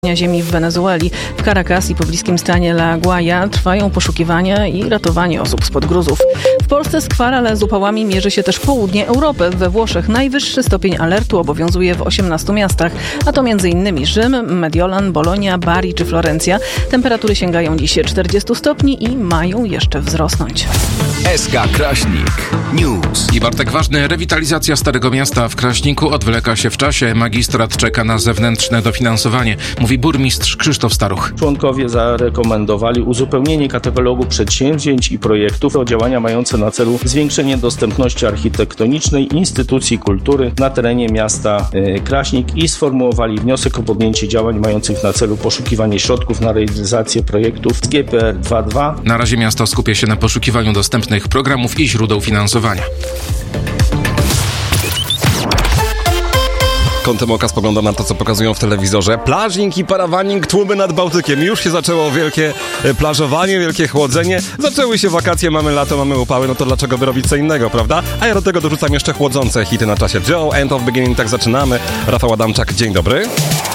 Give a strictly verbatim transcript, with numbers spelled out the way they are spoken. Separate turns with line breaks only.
ziemi w Wenezueli. W Caracas i pobliskim stanie La Guaja trwają poszukiwania i ratowanie osób spod gruzów. W Polsce skwar, ale z upałami mierzy się też południe Europy. We Włoszech najwyższy stopień alertu obowiązuje w osiemnastu miastach, a to m.in. Rzym, Mediolan, Bolonia, Bari czy Florencja. Temperatury sięgają dziś czterdziestu stopni i mają jeszcze wzrosnąć.
S K Kraśnik News.
I Bartek ważny, rewitalizacja Starego Miasta w Kraśniku odwleka się w czasie. Magistrat czeka na zewnętrzne dofinansowanie, mówi burmistrz Krzysztof Staruch.
Członkowie zarekomendowali uzupełnienie katalogu przedsięwzięć i projektów o działania mające na celu zwiększenie dostępności architektonicznej instytucji kultury na terenie miasta Kraśnik i sformułowali wniosek o podjęcie działań mających na celu poszukiwanie środków na realizację projektów z G P R dwa dwa.
Na razie miasto skupia się na poszukiwaniu dostępnych programów i źródeł finansowania.
Kątem oka spoglądam na to, co pokazują w telewizorze. Plażing i parawaning, tłumy nad Bałtykiem. Już się zaczęło wielkie plażowanie, wielkie chłodzenie. Zaczęły się wakacje, mamy lato, mamy upały, no to dlaczego by robić co innego, prawda? A ja do tego dorzucam jeszcze chłodzące hity na czasie Joe, End of Beginning, tak zaczynamy. Rafał Adamczak, dzień dobry.